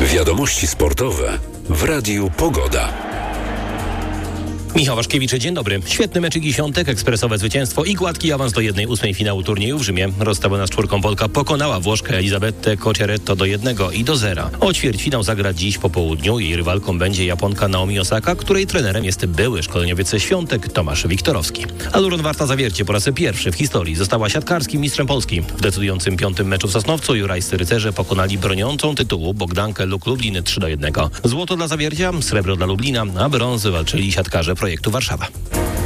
Wiadomości sportowe w Radiu Pogoda. Michał Waszkiewicz, dzień dobry. Świetny mecz dziesiątek, ekspresowe zwycięstwo i gładki awans do 1/8 finału turnieju w Rzymie. Rozstawiona z czwórką Polka pokonała Włoszkę Elizabetę Cocciaretto do 1-0. O ćwierćfinał zagra dziś po południu. Jej rywalką będzie Japonka Naomi Osaka, której trenerem jest były szkoleniowiec Świątek Tomasz Wiktorowski. Aluron Warta Zawiercie po raz pierwszy w historii została siatkarskim mistrzem Polski. W decydującym 5. meczu w Sosnowcu jurajscy rycerze pokonali broniącą tytułu Bogdankę Luk Lublin 3-1. Złoto dla Zawiercia, srebro dla Lublina, a brązy walczyli siatkarze projektu Warszawa.